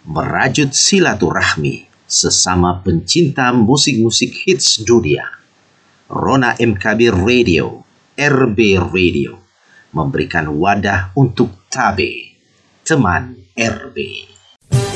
merajut silaturahmi sesama pencinta musik-musik hits dunia. Rona M. Kabir Radio, RB Radio, memberikan wadah untuk Tabe, teman RB.